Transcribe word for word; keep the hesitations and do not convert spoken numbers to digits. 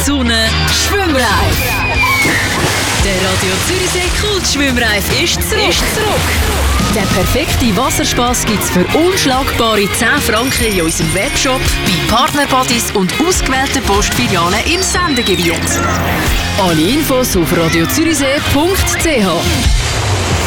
Sonne, Schwimmreif. Der Radio Zürichsee Kultschwimmreif ist zurück. Ist zurück. Der perfekte Wasserspass gibt's für unschlagbare zehn Franken in unserem Webshop, bei Partnerbodies und ausgewählten Postfilialen im Sendegebiet. Alle Infos auf radio zürichsee punkt c h.